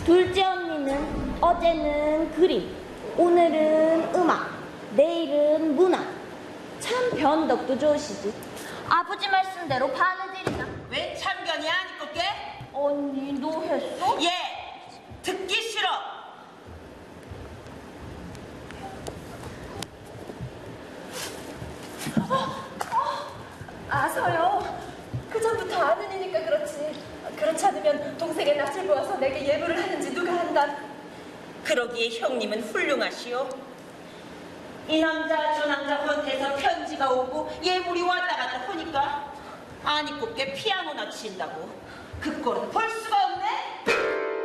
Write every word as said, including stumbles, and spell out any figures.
둘째 언니는 어제는 그림, 오늘은 음악, 내일은 문학. 참 변덕도 좋으시지. 아버지 말씀대로 반해드리자. 왜 참견이 안 있고 게? 언니 너 했어? 예, 듣기 싫어. 어, 어, 아서요. 그 전부터 아는 이니까 그렇지. 그렇지 않으면 동생의 낯을 보아서 내게 예부를 하는지 누가 한다. 그러기에 형님은 훌륭하시오. 이 남자 저 남자 헌태서 편지가 오고 예물이 왔다 갔다 하니까 아니 곱게 피아노나 친다고 그 꼴은 볼 수가